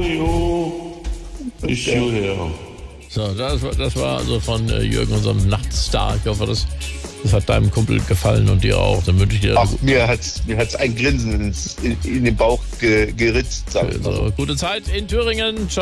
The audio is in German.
Jojo, ist hierher. So, das war also von Jürgen, unserem Nachtstar. Ich hoffe, das hat deinem Kumpel gefallen und dir auch. Dann wünsche ich dir Ach, mir hat's ein Grinsen in den Bauch geritzt. gute Zeit in Thüringen. Ciao.